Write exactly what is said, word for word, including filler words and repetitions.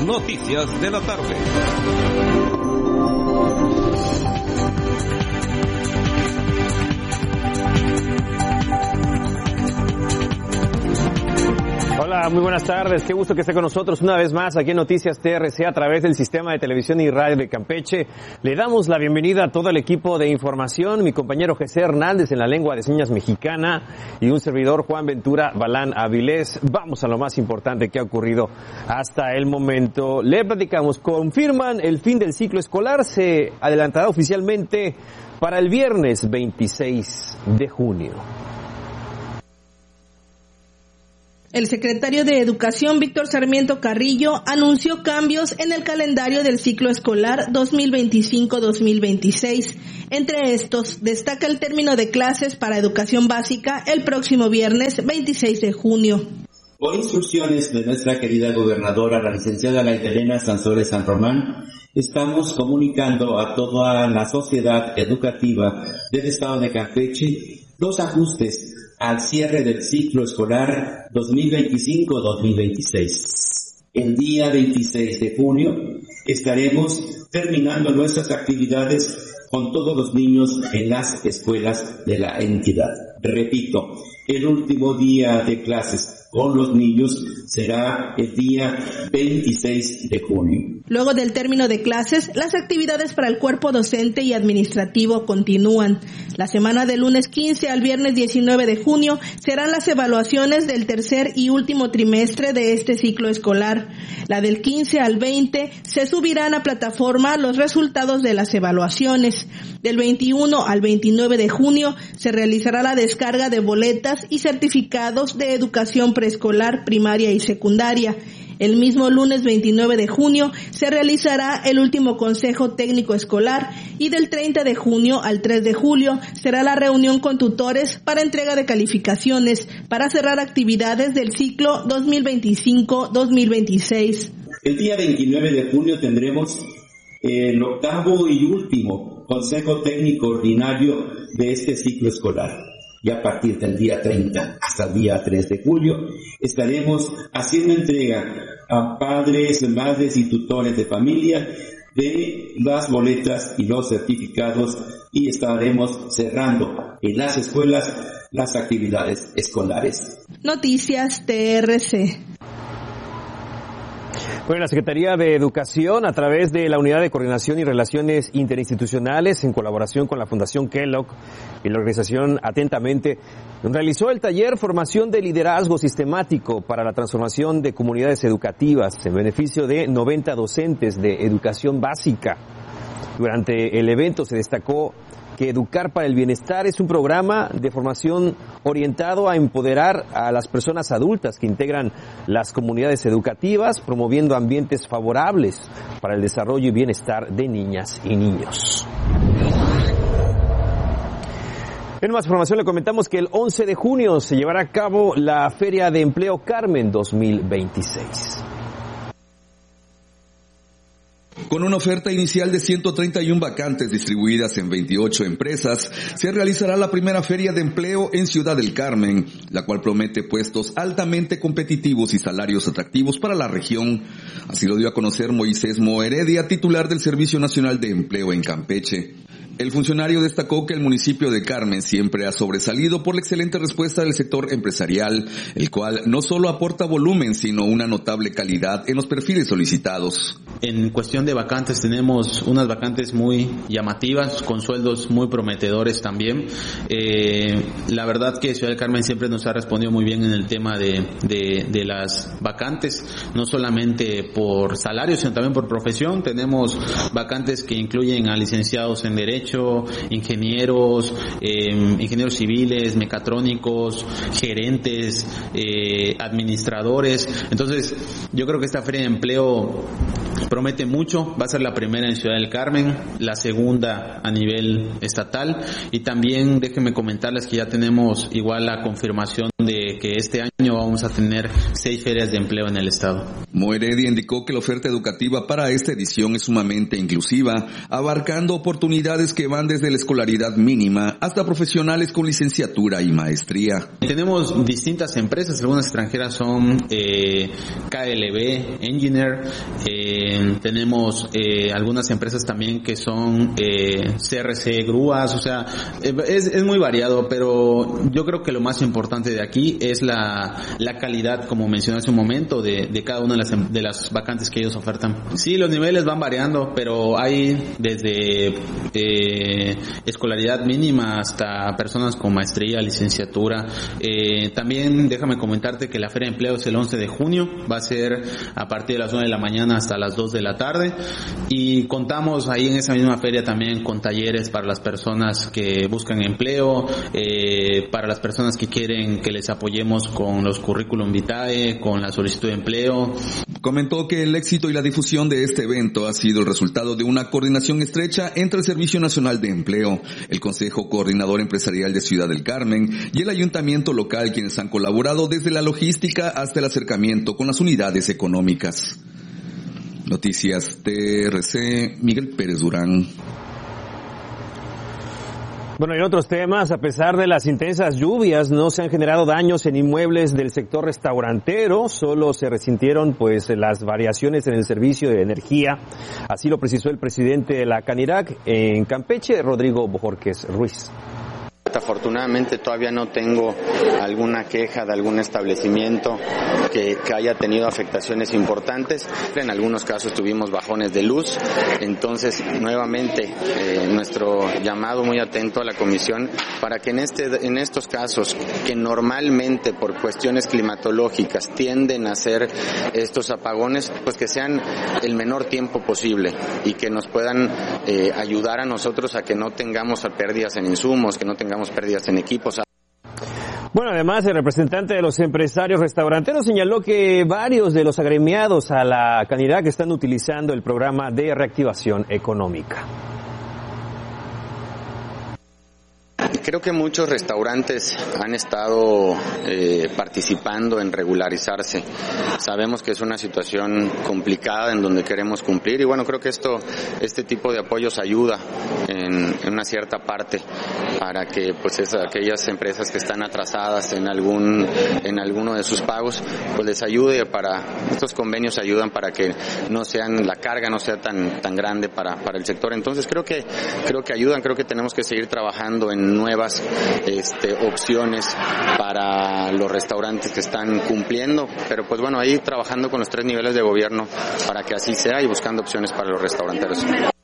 Noticias de la tarde. Hola, muy buenas tardes. Qué gusto que esté con nosotros una vez más aquí en Noticias T R C a través del Sistema de Televisión y Radio de Campeche. Le damos la bienvenida a todo el equipo de información, mi compañero José Hernández en la lengua de señas mexicana y un servidor Juan Ventura Balán Avilés. Vamos a lo más importante que ha ocurrido hasta el momento. Le platicamos, confirman el fin del ciclo escolar, se adelantará oficialmente para el viernes veintiséis de junio. El secretario de Educación, Víctor Sarmiento Carrillo, anunció cambios en el calendario del ciclo escolar dos mil veinticinco dos mil veintiséis. Entre estos, destaca el término de clases para educación básica el próximo viernes veintiséis de junio. Por instrucciones de nuestra querida gobernadora, la licenciada Laida Elena Sansores San Román, estamos comunicando a toda la sociedad educativa del estado de Campeche los ajustes al cierre del ciclo escolar dos mil veinticinco dos mil veintiséis. El día veintiséis de junio estaremos terminando nuestras actividades con todos los niños en las escuelas de la entidad. Repito, el último día de clases con los niños será el día veintiséis de junio. Luego del término de clases, las actividades para el cuerpo docente y administrativo continúan. La semana del lunes quince al viernes diecinueve de junio serán las evaluaciones del tercer y último trimestre de este ciclo escolar. La del quince al veinte se subirán a plataforma los resultados de las evaluaciones. Del veintiuno al veintinueve de junio se realizará la descarga de boletas y certificados de educación preescolar, primaria y secundaria. El mismo lunes veintinueve de junio se realizará el último consejo técnico escolar y del treinta de junio al tres de julio será la reunión con tutores para entrega de calificaciones para cerrar actividades del ciclo dos mil veinticinco dos mil veintiséis. El día veintinueve de junio tendremos el octavo y último consejo técnico ordinario de este ciclo escolar. Y a partir del día treinta hasta el día tres de julio estaremos haciendo entrega a padres, madres y tutores de familia de las boletas y los certificados y estaremos cerrando en las escuelas las actividades escolares. Noticias T R C. Bueno, la Secretaría de Educación, a través de la Unidad de Coordinación y Relaciones Interinstitucionales, en colaboración con la Fundación Kellogg y la organización Atentamente, realizó el taller Formación de Liderazgo Sistemático para la Transformación de Comunidades Educativas en beneficio de noventa docentes de educación básica. Durante el evento se destacó que Educar para el Bienestar es un programa de formación orientado a empoderar a las personas adultas que integran las comunidades educativas, promoviendo ambientes favorables para el desarrollo y bienestar de niñas y niños. En más información le comentamos que el once de junio se llevará a cabo la Feria de Empleo Carmen dos mil veintiséis. Con una oferta inicial de ciento treinta y una vacantes distribuidas en veintiocho empresas, se realizará la primera feria de empleo en Ciudad del Carmen, la cual promete puestos altamente competitivos y salarios atractivos para la región. Así lo dio a conocer Moisés Moheredia, titular del Servicio Nacional de Empleo en Campeche. El funcionario destacó que el municipio de Carmen siempre ha sobresalido por la excelente respuesta del sector empresarial, el cual no solo aporta volumen, sino una notable calidad en los perfiles solicitados. En cuestión de vacantes tenemos unas vacantes muy llamativas, con sueldos muy prometedores también. Eh, la verdad que Ciudad del Carmen siempre nos ha respondido muy bien en el tema de, de, de las vacantes, no solamente por salarios, sino también por profesión. Tenemos vacantes que incluyen a licenciados en Derecho, ingenieros, eh, ingenieros civiles, mecatrónicos, gerentes, eh, administradores. Entonces, yo creo que esta feria de empleo promete mucho. Va a ser la primera en Ciudad del Carmen, la segunda a nivel estatal, y también déjenme comentarles que ya tenemos igual la confirmación de de que este año vamos a tener seis ferias de empleo en el estado. Moheredia indicó que la oferta educativa para esta edición es sumamente inclusiva, abarcando oportunidades que van desde la escolaridad mínima hasta profesionales con licenciatura y maestría. Tenemos distintas empresas, algunas extranjeras son eh, K L B, Engineer, eh, tenemos eh, algunas empresas también que son eh, C R C, grúas, o sea, es, es muy variado, pero yo creo que lo más importante de aquí es la, la calidad, como mencioné hace un momento, de, de cada una de las, de las vacantes que ellos ofertan. Sí, los niveles van variando, pero hay desde eh, escolaridad mínima hasta personas con maestría, licenciatura. Eh, también déjame comentarte que la Feria de Empleo es el once de junio, va a ser a partir de las nueve de la mañana hasta las dos de la tarde, y contamos ahí en esa misma feria también con talleres para las personas que buscan empleo, eh, para las personas que quieren que les apoyemos con los currículum vitae, con la solicitud de empleo. Comentó que el éxito y la difusión de este evento ha sido el resultado de una coordinación estrecha entre el Servicio Nacional de Empleo, el Consejo Coordinador Empresarial de Ciudad del Carmen y el Ayuntamiento local, quienes han colaborado desde la logística hasta el acercamiento con las unidades económicas. Noticias T R C, Miguel Pérez Durán. Bueno, y en otros temas, a pesar de las intensas lluvias, no se han generado daños en inmuebles del sector restaurantero, solo se resintieron pues las variaciones en el servicio de energía. Así lo precisó el presidente de la Canirac en Campeche, Rodrigo Bojorquez Ruiz. Afortunadamente todavía no tengo alguna queja de algún establecimiento que, que haya tenido afectaciones importantes. En algunos casos tuvimos bajones de luz, entonces nuevamente eh, nuestro llamado muy atento a la comisión para que en este en estos casos que normalmente por cuestiones climatológicas tienden a ser estos apagones, pues que sean el menor tiempo posible y que nos puedan eh, ayudar a nosotros a que no tengamos pérdidas en insumos, que no tengamos pérdidas en equipos. Bueno, además, el representante de los empresarios restauranteros señaló que varios de los agremiados a la Canirac están utilizando el programa de reactivación económica. Creo que muchos restaurantes han estado eh, participando en regularizarse. Sabemos que es una situación complicada en donde queremos cumplir y bueno, creo que esto, este tipo de apoyos ayuda en, en una cierta parte para que pues es, aquellas empresas que están atrasadas en algún en alguno de sus pagos, pues les ayude para, estos convenios ayudan para que no sean, la carga no sea tan tan grande para para el sector. Entonces creo que creo que ayudan, creo que tenemos que seguir trabajando en nuevas Este, opciones para los restaurantes que están cumpliendo, pero pues bueno, ahí trabajando con los tres niveles de gobierno para que así sea y buscando opciones para los restauranteros.